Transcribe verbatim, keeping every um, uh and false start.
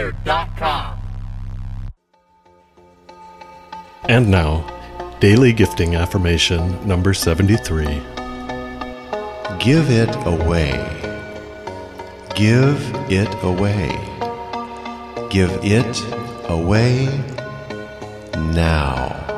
inspired dot com. And now, Daily Gifting Affirmation number seventy-three. Give it away. Give it away. Give it away now.